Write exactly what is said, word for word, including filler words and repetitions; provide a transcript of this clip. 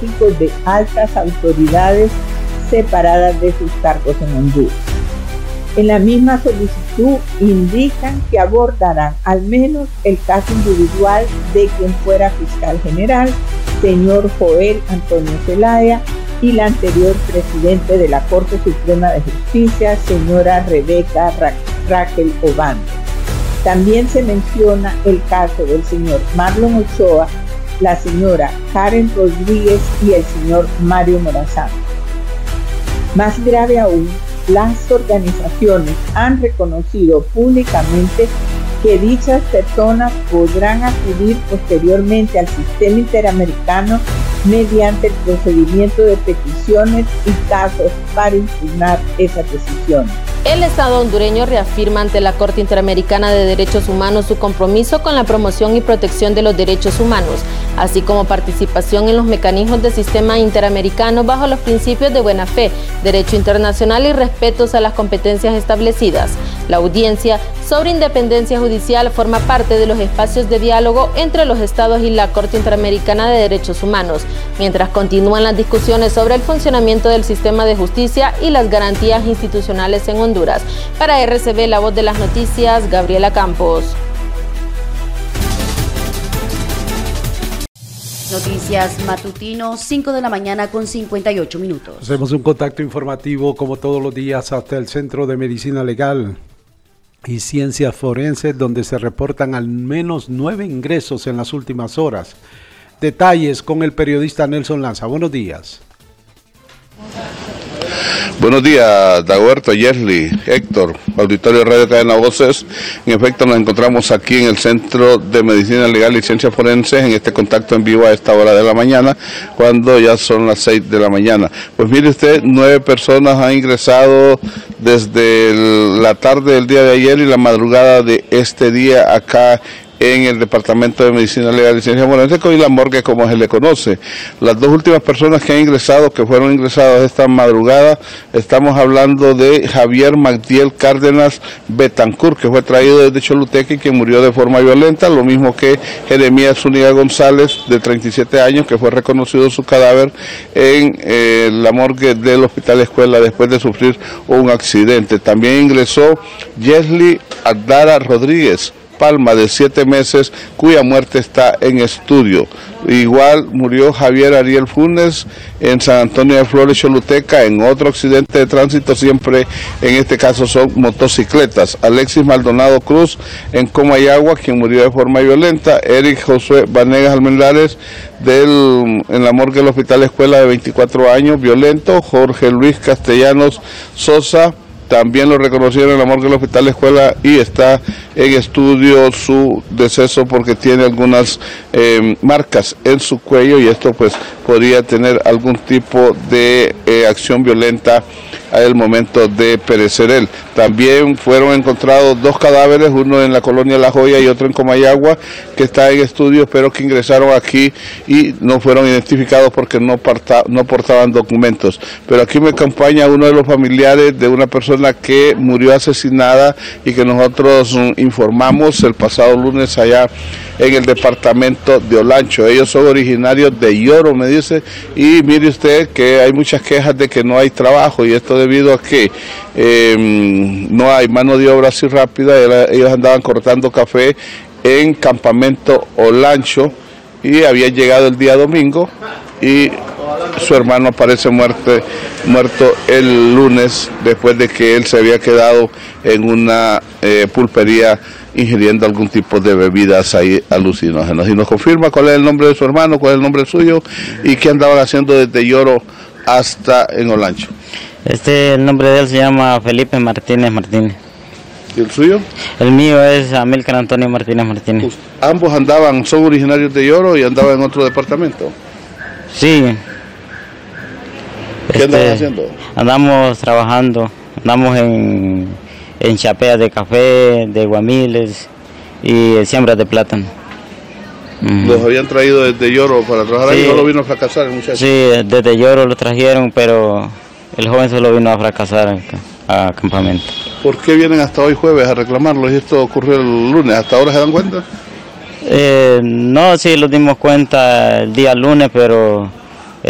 estratégicos de altas autoridades separadas de sus cargos en Honduras. En la misma solicitud indican que abordarán al menos el caso individual de quien fuera fiscal general, señor Joel Antonio Zelaya, y la anterior presidente de la Corte Suprema de Justicia, señora Rebeca Ra- Raquel Obando. También se menciona el caso del señor Marlon Ochoa, la señora Karen Rodríguez y el señor Mario Morazán. Más grave aún, las organizaciones han reconocido públicamente que dichas personas podrán acudir posteriormente al sistema interamericano mediante el procedimiento de peticiones y casos para impugnar esas decisiones. El Estado hondureño reafirma ante la Corte Interamericana de Derechos Humanos su compromiso con la promoción y protección de los derechos humanos, así como participación en los mecanismos del sistema interamericano bajo los principios de buena fe, derecho internacional y respetos a las competencias establecidas. La audiencia sobre independencia judicial forma parte de los espacios de diálogo entre los Estados y la Corte Interamericana de Derechos Humanos, mientras continúan las discusiones sobre el funcionamiento del sistema de justicia y las garantías institucionales en Honduras. Para R C B, la voz de las noticias, Gabriela Campos. Noticias matutino, cinco de la mañana con cincuenta y ocho minutos. Hacemos un contacto informativo como todos los días hasta el Centro de Medicina Legal y Ciencias Forenses, donde se reportan al menos nueve ingresos en las últimas horas. Detalles con el periodista Nelson Lanza. Buenos días. Buenos días, Dagoberto, Yesley, Héctor, Auditorio Radio Cadena Voces. En efecto, nos encontramos aquí en el Centro de Medicina Legal y Ciencias Forenses, en este contacto en vivo a esta hora de la mañana, cuando ya son las seis de la mañana. Pues mire usted, nueve personas han ingresado desde el, la tarde del día de ayer y la madrugada de este día acá en el Departamento de Medicina Legal y Ciencias Forenses, y la morgue como se le conoce. Las dos últimas personas que han ingresado, que fueron ingresadas esta madrugada, estamos hablando de Javier Magdiel Cárdenas Betancourt, que fue traído desde Choluteca y que murió de forma violenta, lo mismo que Jeremías Zúñiga González, de treinta y siete años, que fue reconocido su cadáver en eh, la morgue del Hospital Escuela después de sufrir un accidente. También ingresó Yesley Aldara Rodríguez Palma, de siete meses, cuya muerte está en estudio. Igual murió Javier Ariel Funes en San Antonio de Flores, Choluteca, en otro accidente de tránsito, siempre en este caso son motocicletas. Alexis Maldonado Cruz en Comayagua, quien murió de forma violenta. Eric Josué Vanegas Almendares del, en la morgue del Hospital Escuela, de veinticuatro años, violento. Jorge Luis Castellanos Sosa, también lo reconocieron en la morgue del Hospital Escuela y está en estudio su deceso porque tiene algunas eh, marcas en su cuello y esto pues podría tener algún tipo de eh, acción violenta al momento de perecer él. También fueron encontrados dos cadáveres, uno en la colonia La Joya y otro en Comayagua, que está en estudio, pero que ingresaron aquí y no fueron identificados porque no, parta, no portaban documentos. Pero aquí me acompaña uno de los familiares de una persona que murió asesinada y que nosotros um, informamos el pasado lunes allá en el departamento de Olancho. Ellos son originarios de Lloro, me dice, y mire usted que hay muchas quejas de que no hay trabajo, y esto debido a que eh, no hay mano de obra así rápida. Ellos andaban cortando café en Campamento Olancho y habían llegado el día domingo y su hermano aparece muerto, muerto el lunes después de que él se había quedado en una eh, pulpería ingiriendo algún tipo de bebidas ahí alucinógenas. Y nos confirma cuál es el nombre de su hermano, cuál es el nombre suyo y qué andaban haciendo desde Lloro hasta en Olancho. Este, el nombre de él se llama Felipe Martínez Martínez. ¿Y el suyo? El mío es Amílcar Antonio Martínez Martínez. Pues, ambos andaban, son originarios de Lloro y andaban en otro departamento. Sí. ¿Qué este, andaban haciendo? Andamos trabajando, andamos en, en chapeas de café, de guamiles y siembras de plátano. ¿Los uh-huh. habían traído desde Lloro para trabajar sí. ahí? ¿No lo vino a fracasar el muchacho? Sí, desde Lloro lo trajeron, pero el joven solo vino a fracasar acá, a campamento. ¿Por qué vienen hasta hoy jueves a reclamarlo y esto ocurrió el lunes? ¿Hasta ahora se dan cuenta? Eh, no, sí, nos dimos cuenta el día lunes, pero